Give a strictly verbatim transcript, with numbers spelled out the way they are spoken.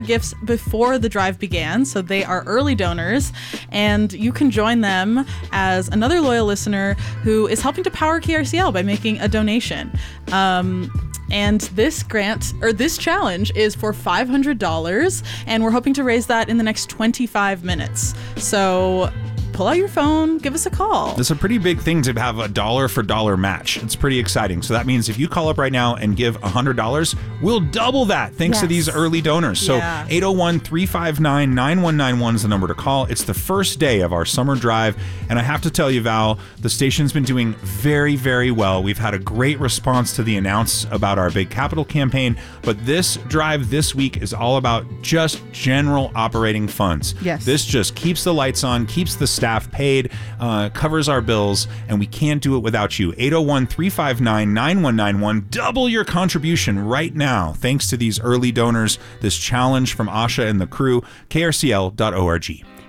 gifts before the drive began, so they are early donors, and you can join them as another loyal listener who is helping to power K R C L by making a donation. Um, and this grant, or this challenge, is for five hundred dollars, and we're hoping to raise that in the next twenty-five minutes. So pull out your phone, give us a call. It's a pretty big thing to have a dollar for dollar match. It's pretty exciting. So that means if you call up right now and give one hundred dollars, we'll double that thanks Yes. to these early donors. So Yeah. eight oh one, three five nine, nine one nine one is the number to call. It's the first day of our summer drive. And I have to tell you, Val, the station's been doing very, very well. We've had a great response to the announce about our big capital campaign. But this drive this week is all about just general operating funds. Yes. This just keeps the lights on, keeps the staff paid, uh, covers our bills, and we can't do it without you. eight oh one, three five nine, nine one nine one. Double your contribution right now thanks to these early donors. This challenge from Asha and the crew, K R C L dot org.